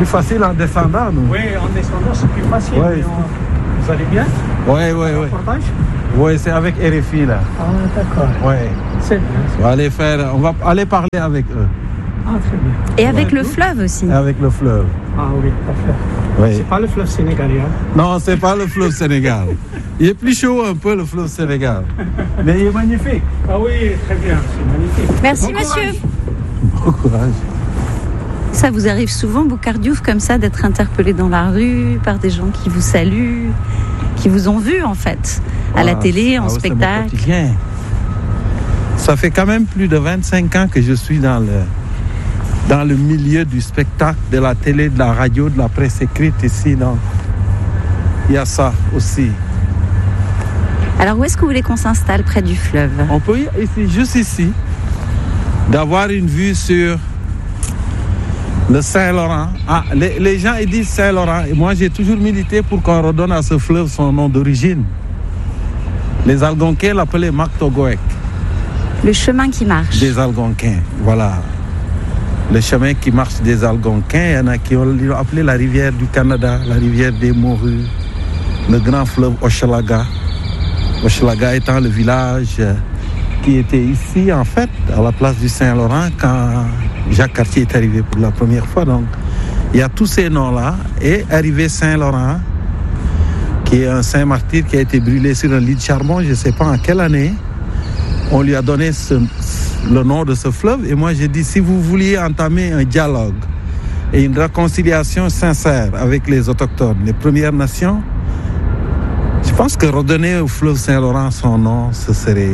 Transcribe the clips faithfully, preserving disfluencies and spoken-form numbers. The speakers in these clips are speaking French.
plus facile en descendant, non? Oui, en descendant, c'est plus facile. Ouais. On... Vous allez bien? Oui, oui, oui. Oui, c'est avec R F I, là. Ah, d'accord. Oui. C'est bien. On va aller faire, on va aller parler avec eux. Ah, très bien. Et avec Ouais. le fleuve aussi. Et avec le fleuve. Ah oui, le fleuve. Oui. C'est pas le fleuve sénégalais, hein? Non, c'est pas le fleuve Sénégal. Il est plus chaud un peu, le fleuve Sénégal. Mais il est magnifique. Ah oui, très bien, c'est magnifique. Merci, Bon monsieur. courage. Bon courage. Ça vous arrive souvent, Boucar Diouf, comme ça, d'être interpellé dans la rue par des gens qui vous saluent, qui vous ont vu, en fait, à la Ah, télé, en ah oui, c'est mon spectacle. quotidien. Ça fait quand même plus de vingt-cinq ans que je suis dans le, dans le milieu du spectacle, de la télé, de la radio, de la presse écrite ici. Donc, il y a ça aussi. Alors, où est-ce que vous voulez qu'on s'installe près du fleuve? On peut y ici, juste ici, d'avoir une vue sur le Saint-Laurent. Ah, les, les gens ils disent Saint-Laurent. Et moi, j'ai toujours milité pour qu'on redonne à ce fleuve son nom d'origine. Les Algonquins l'appelaient Mactogoek. Le chemin qui marche. Des Algonquins, voilà. Le chemin qui marche des Algonquins, il y en a qui ont appelé la rivière du Canada, la rivière des Morues, le grand fleuve Hochelaga. Hochelaga étant le village qui était ici, en fait, à la place du Saint-Laurent, quand Jacques Cartier est arrivé pour la première fois. Donc, il y a tous ces noms-là. Et arrivé Saint-Laurent, qui est un saint martyr qui a été brûlé sur un lit de charbon, je ne sais pas en quelle année, on lui a donné ce, le nom de ce fleuve. Et moi, j'ai dit, si vous vouliez entamer un dialogue et une réconciliation sincère avec les autochtones, les Premières Nations, je pense que redonner au fleuve Saint-Laurent son nom, ce serait...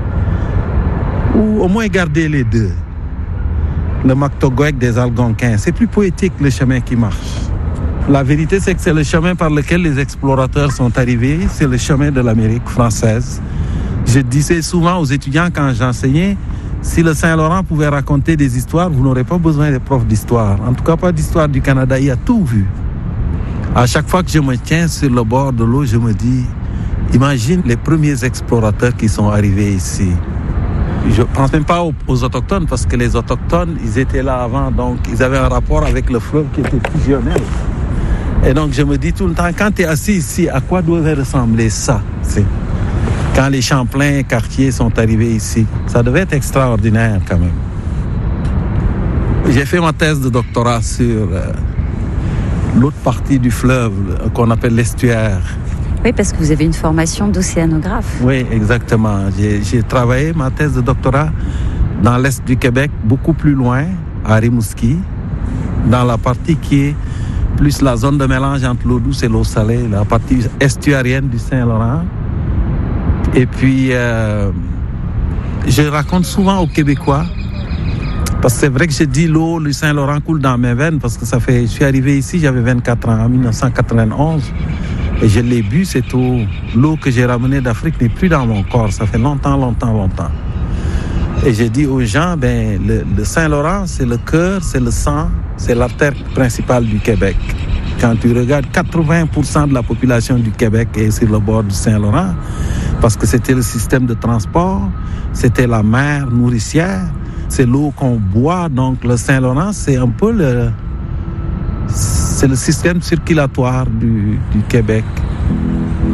Ou au moins garder les deux. Le Mactogoek des Algonquins. C'est plus poétique, le chemin qui marche. La vérité, c'est que c'est le chemin par lequel les explorateurs sont arrivés. C'est le chemin de l'Amérique française. Je disais souvent aux étudiants quand j'enseignais, si le Saint-Laurent pouvait raconter des histoires, vous n'aurez pas besoin des profs d'histoire. En tout cas, pas d'histoire du Canada. Il a tout vu. À chaque fois que je me tiens sur le bord de l'eau, je me dis, imagine les premiers explorateurs qui sont arrivés ici. Je ne pense même pas aux, aux Autochtones, parce que les Autochtones, ils étaient là avant, donc ils avaient un rapport avec le fleuve qui était fusionnel. Et donc je me dis tout le temps, quand tu es assis ici, à quoi devait ressembler ça? C'est quand les Champlain et Cartier sont arrivés ici. Ça devait être extraordinaire quand même. J'ai fait ma thèse de doctorat sur euh, l'autre partie du fleuve euh, qu'on appelle l'estuaire. Oui, parce que vous avez une formation d'océanographe. Oui, exactement. J'ai, j'ai travaillé ma thèse de doctorat dans l'est du Québec, beaucoup plus loin, à Rimouski, dans la partie qui est plus la zone de mélange entre l'eau douce et l'eau salée, la partie estuarienne du Saint-Laurent. Et puis, euh, je raconte souvent aux Québécois, parce que c'est vrai que je dis l'eau du Saint-Laurent coule dans mes veines, parce que ça fait, je suis arrivé ici, j'avais vingt-quatre ans, en dix-neuf cent quatre-vingt-onze. Et je l'ai bu, cette eau. L'eau que j'ai ramenée d'Afrique n'est plus dans mon corps. Ça fait longtemps, longtemps, longtemps. Et j'ai dit aux gens, ben, le, le Saint-Laurent, c'est le cœur, c'est le sang, c'est l'artère principale du Québec. Quand tu regardes, quatre-vingts pour cent de la population du Québec est sur le bord du Saint-Laurent, parce que c'était le système de transport, c'était la mer nourricière, c'est l'eau qu'on boit. Donc le Saint-Laurent, c'est un peu le... C'est le système circulatoire du, du Québec.